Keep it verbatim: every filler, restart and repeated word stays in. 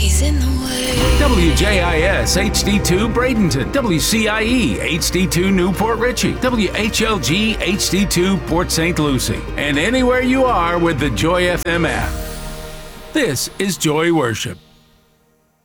He's in the way. W J I S H D two Bradenton, W C I E H D two Newport Richey, W H L G H D two Port Saint Lucie, and anywhere you are with the Joy F M app. This is Joy Worship.